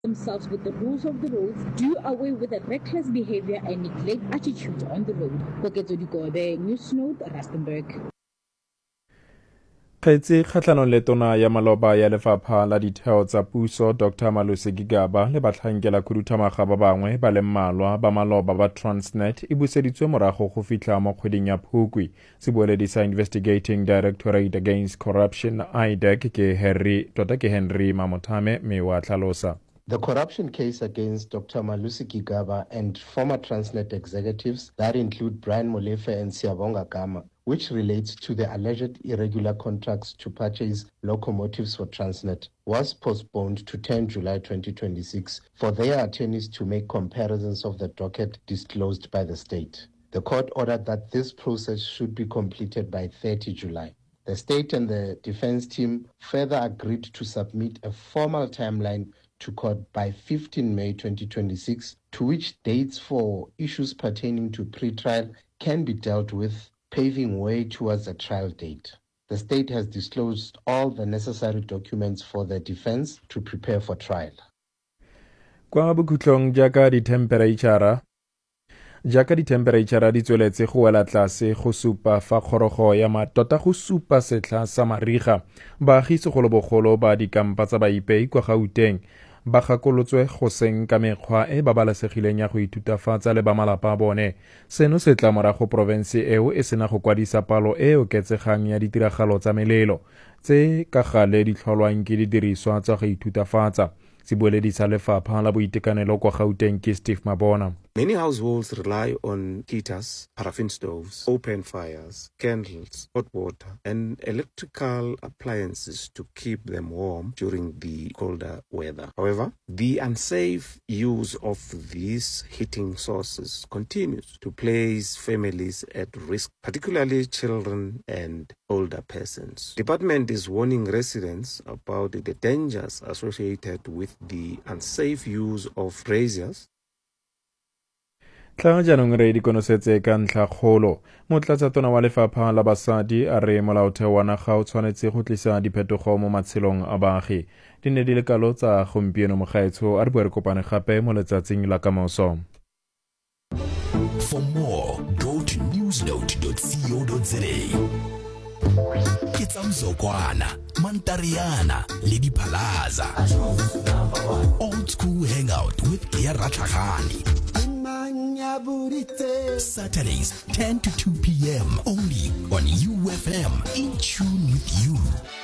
themselves with the rules of the road, do away with the reckless behavior and neglect attitude on the road. Koketso Dikobe, News Note, Rustenburg. Kgetsi kgatlhanong le tona ya maloba ya lefapha la ditheo tsa puso Dr. Malusi Gigaba le batlhankela khuduthamaga ba bangwe ba le mmalwa ba maloba ba Transnet e buseditswe morago go fitlha mo kgweding ya Phukwi. Sebueledi sa Investigating Directorate Against Corruption IDEC ke Henry Mamothame mme wa tlhalosa. The corruption case against Dr. Malusi Gigaba and former Transnet executives that include Brian Molefe and Siyabonga Gama, which relates to the alleged irregular contracts to purchase locomotives for Transnet, was postponed to 10 July 2026 for their attorneys to make comparisons of the docket disclosed by the state. The court ordered that this process should be completed by 30 July. The state and the defense team further agreed to submit a formal timeline to court by 15 May 2026, to which dates for issues pertaining to pre-trial can be dealt with, paving way towards a trial date. The state has disclosed all the necessary documents for the defense to prepare for trial. Kwa bokhutlong jaaka ditemperature di tsweletse go wela tlase go supa fa kgorogo ya matota go supa setlha sa mariga, baagi segolobogolo ba dikampa tsa baipei kwa Gauteng ba gakolotswe go seng ka mekgwa e babalesegileng ya go ithutafatsa le ba malapa a bone. Seno se tla morago province eo e sena go kwadisa palo e oketsegang ya ditiragalo tsa melelo tse ka gale di tlholwang ke didiriswa tsa go ithutafatsa. Sebueledi sa lefapha la boitekanelo kwa Gauteng ke Steve Mabona. Many households rely on heaters, paraffin stoves, open fires, candles, hot water, and electrical appliances to keep them warm during the colder weather. However, the unsafe use of these heating sources continues to place families at risk, particularly children and older persons. The department is warning residents about the dangers associated with the unsafe use of braziers. Tla jaanong re dikonosetse ka ntlha kgolo. Motlatsatona wa lefapha la basadi a re molaotheo wa naga o tshwanetse go tlisa diphetogo mo matshelong a baagi. Di ne di le kalo tsa gompieno mogaetsho a re bua re kopane gape mo letsatsing la kamoso. For more, go to newsnote.co.za. Ke tsa Mzokwana, Mantariana le Dipalaza. Old school hangout with Kia Ratlagani. Saturdays 10 to 2 p.m. only on UFM. In tune with you.